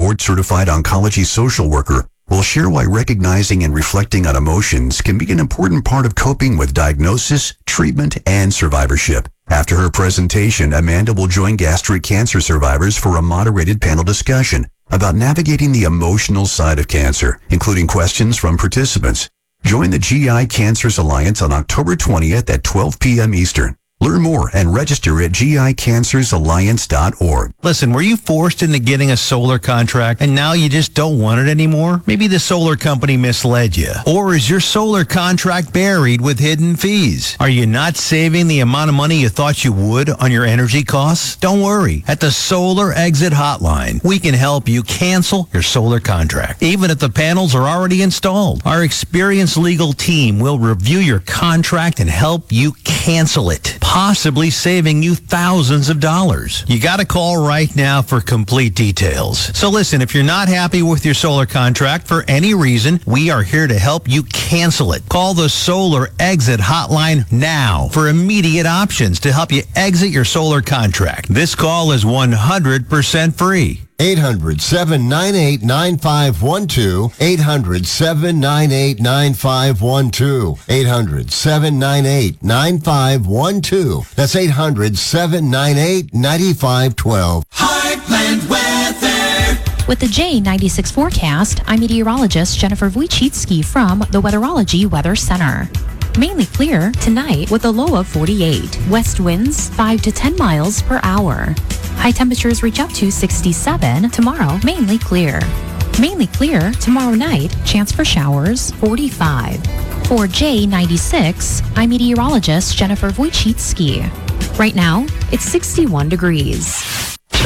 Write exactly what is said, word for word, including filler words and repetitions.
board-certified oncology social worker, will share why recognizing and reflecting on emotions can be an important part of coping with diagnosis, treatment, and survivorship. After her presentation, Amanda will join gastric cancer survivors for a moderated panel discussion about navigating the emotional side of cancer, including questions from participants. Join the G I Cancers Alliance on October twentieth at twelve p.m. Eastern. Learn more and register at G I cancers alliance dot org. Listen, were you forced into getting a solar contract and now you just don't want it anymore? Maybe the solar company misled you. Or is your solar contract buried with hidden fees? Are you not saving the amount of money you thought you would on your energy costs? Don't worry. At the Solar Exit Hotline, we can help you cancel your solar contract, even if the panels are already installed. Our experienced legal team will review your contract and help you cancel it, possibly saving you thousands of dollars. You got to call right now for complete details. So listen, if you're not happy with your solar contract for any reason, we are here to help you cancel it. Call the Solar Exit Hotline now for immediate options to help you exit your solar contract. This call is one hundred percent free. eight hundred, seven nine eight, nine five one two. eight hundred, seven nine eight, nine five one two. eight hundred, seven nine eight, nine five one two. That's eight hundred, seven nine eight, nine five one two. Heartland Weather. With the J ninety-six forecast, I'm meteorologist Jennifer Wojcicki from the Weatherology Weather Center. Mainly clear tonight with a low of forty-eight. West winds five to ten miles per hour. High temperatures reach up to sixty-seven. Tomorrow, mainly clear. Mainly clear tomorrow night. Chance for showers, forty-five. For J ninety-six, I'm meteorologist Jennifer Wojcicki. Right now, it's sixty-one degrees.